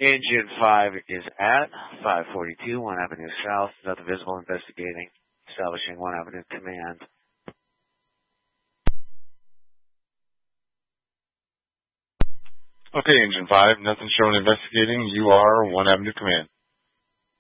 Engine 5 is at 542 1 Avenue South. Nothing visible. Investigating. Establishing 1 Avenue Command. Okay, Engine 5. Nothing showing investigating. You are 1 Avenue Command.